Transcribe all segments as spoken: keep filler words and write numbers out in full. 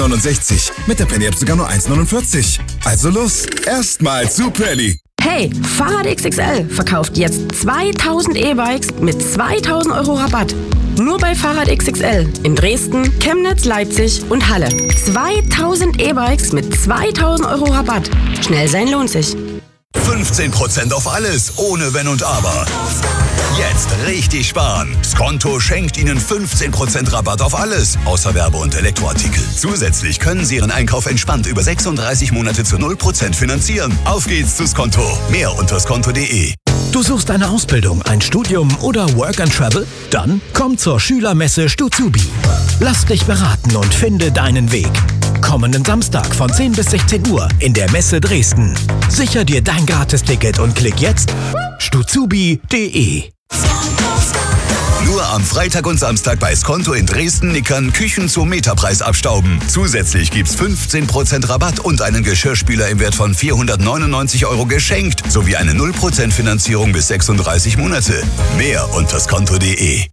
neunundsechzig. Mit der Penny App sogar nur eins neunundvierzig. Also los, erstmal zu Penny. Hey, Fahrrad X X L verkauft jetzt zweitausend E-Bikes mit zweitausend Euro Rabatt. Nur bei Fahrrad X X L in Dresden, Chemnitz, Leipzig und Halle. zweitausend E-Bikes mit zweitausend Euro Rabatt. Schnell sein lohnt sich. fünfzehn Prozent auf alles, ohne Wenn und Aber. Jetzt richtig sparen. Skonto schenkt Ihnen fünfzehn Prozent Rabatt auf alles, außer Werbe- und Elektroartikel. Zusätzlich können Sie Ihren Einkauf entspannt über sechsunddreißig Monate zu null Prozent finanzieren. Auf geht's zu Skonto. Mehr unter skonto punkt de. Du suchst eine Ausbildung, ein Studium oder Work and Travel? Dann komm zur Schülermesse Stuzubi. Lass dich beraten und finde deinen Weg. Kommenden Samstag von zehn bis sechzehn Uhr in der Messe Dresden. Sicher dir dein Gratisticket und klick jetzt stuzubi punkt de. Nur am Freitag und Samstag bei Skonto in Dresden-Nickern Küchen zum Meterpreis abstauben. Zusätzlich gibt's fünfzehn Prozent Rabatt und einen Geschirrspüler im Wert von vierhundertneunundneunzig Euro geschenkt, sowie eine null Prozent Finanzierung bis sechsunddreißig Monate. Mehr unter skonto punkt de.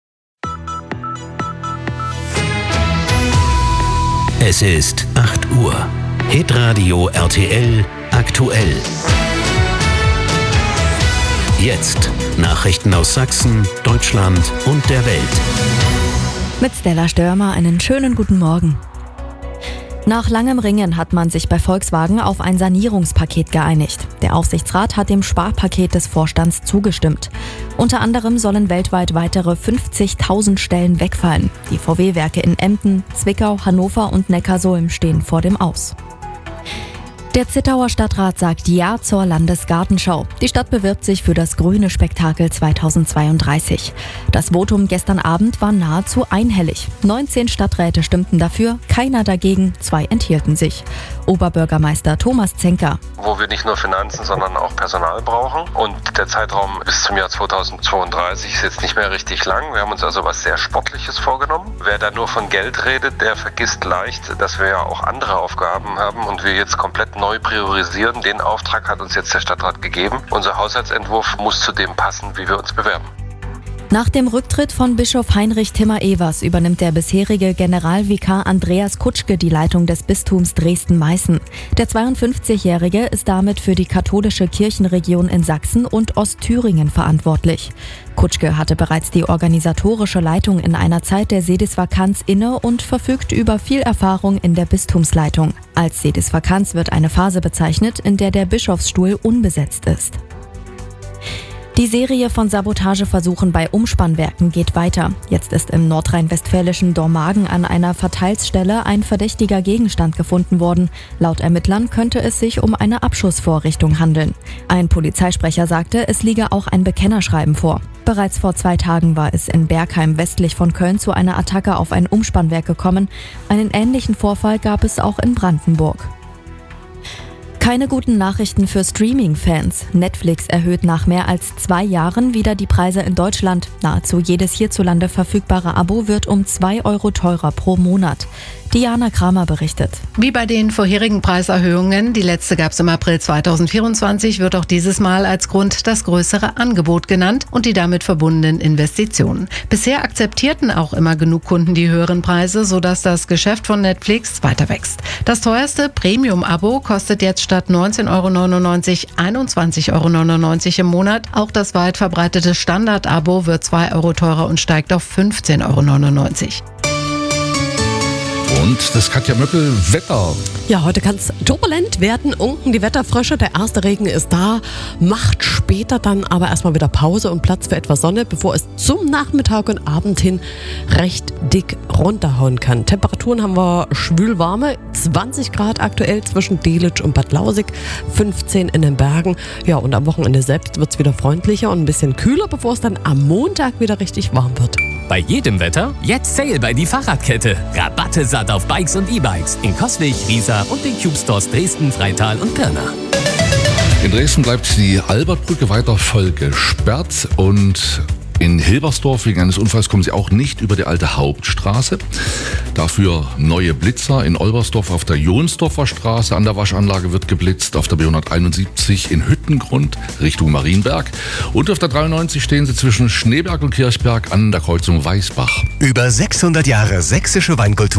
Es ist acht Uhr. Hitradio R T L aktuell. Jetzt Nachrichten aus Sachsen, Deutschland und der Welt. Mit Stella Störmer einen schönen guten Morgen. Nach langem Ringen hat man sich bei Volkswagen auf ein Sanierungspaket geeinigt. Der Aufsichtsrat hat dem Sparpaket des Vorstands zugestimmt. Unter anderem sollen weltweit weitere fünfzigtausend Stellen wegfallen. Die V W-Werke in Emden, Zwickau, Hannover und Neckarsulm stehen vor dem Aus. Der Zittauer Stadtrat sagt Ja zur Landesgartenschau. Die Stadt bewirbt sich für das grüne Spektakel zweitausendzweiunddreißig. Das Votum gestern Abend war nahezu einhellig. neunzehn Stadträte stimmten dafür, keiner dagegen, zwei enthielten sich. Oberbürgermeister Thomas Zenker. Wo wir nicht nur Finanzen, sondern auch Personal brauchen. Und der Zeitraum bis zum Jahr zweitausendzweiunddreißig ist jetzt nicht mehr richtig lang. Wir haben uns also was sehr Sportliches vorgenommen. Wer da nur von Geld redet, der vergisst leicht, dass wir ja auch andere Aufgaben haben und wir jetzt komplett neu priorisieren. Den Auftrag hat uns jetzt der Stadtrat gegeben. Unser Haushaltsentwurf muss zu dem passen, wie wir uns bewerben. Nach dem Rücktritt von Bischof Heinrich Timmer-Evers übernimmt der bisherige Generalvikar Andreas Kutschke die Leitung des Bistums Dresden-Meißen. Der zweiundfünfzigjährige ist damit für die katholische Kirchenregion in Sachsen und Ostthüringen verantwortlich. Kutschke hatte bereits die organisatorische Leitung in einer Zeit der Sedisvakanz inne und verfügt über viel Erfahrung in der Bistumsleitung. Als Sedisvakanz wird eine Phase bezeichnet, in der der Bischofsstuhl unbesetzt ist. Die Serie von Sabotageversuchen bei Umspannwerken geht weiter. Jetzt ist im nordrhein-westfälischen Dormagen an einer Verteilstelle ein verdächtiger Gegenstand gefunden worden. Laut Ermittlern könnte es sich um eine Abschussvorrichtung handeln. Ein Polizeisprecher sagte, es liege auch ein Bekennerschreiben vor. Bereits vor zwei Tagen war es in Bergheim westlich von Köln zu einer Attacke auf ein Umspannwerk gekommen. Einen ähnlichen Vorfall gab es auch in Brandenburg. Keine guten Nachrichten für Streaming-Fans. Netflix erhöht nach mehr als zwei Jahren wieder die Preise in Deutschland. Nahezu jedes hierzulande verfügbare Abo wird um zwei Euro teurer pro Monat. Diana Kramer berichtet. Wie bei den vorherigen Preiserhöhungen, die letzte gab es im April zweitausendvierundzwanzig, wird auch dieses Mal als Grund das größere Angebot genannt und die damit verbundenen Investitionen. Bisher akzeptierten auch immer genug Kunden die höheren Preise, sodass das Geschäft von Netflix weiter wächst. Das teuerste Premium-Abo kostet jetzt statt neunzehn Euro neunundneunzig einundzwanzig Euro neunundneunzig im Monat. Auch das weit verbreitete Standard-Abo wird zwei Euro teurer und steigt auf fünfzehn Euro neunundneunzig. Und das Katja Möckel, Wetter. Ja, heute kann es turbulent werden. Unken die Wetterfrösche. Der erste Regen ist da. Macht später dann aber erstmal wieder Pause und Platz für etwas Sonne, bevor es zum Nachmittag und Abend hin recht dick runterhauen kann. Temperaturen haben wir schwülwarme. zwanzig Grad aktuell zwischen Delitzsch und Bad Lausig. fünfzehn in den Bergen. Ja, und am Wochenende selbst wird es wieder freundlicher und ein bisschen kühler, bevor es dann am Montag wieder richtig warm wird. Bei jedem Wetter jetzt Sale bei die Fahrradkette. Rabatte satt auf Bikes und E-Bikes in Coswig, Riesa und den Cube Stores Dresden, Freital und Pirna. In Dresden bleibt die Albertbrücke weiter voll gesperrt und in Hilbersdorf wegen eines Unfalls kommen sie auch nicht über die alte Hauptstraße. Dafür neue Blitzer in Olbersdorf auf der Jonsdorfer Straße. An der Waschanlage wird geblitzt. Auf der B hunderteinundsiebzig in Hüttengrund Richtung Marienberg. Und auf der dreiundneunzig stehen sie zwischen Schneeberg und Kirchberg an der Kreuzung Weißbach. Über sechshundert Jahre sächsische Weinkultur.